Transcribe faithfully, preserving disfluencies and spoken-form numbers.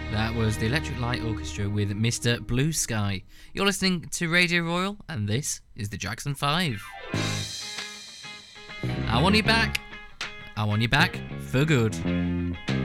That was the Electric Light Orchestra with Mister Blue Sky. You're listening to Radio Royal, and this is the Jackson five. I want you back. I want you back for good.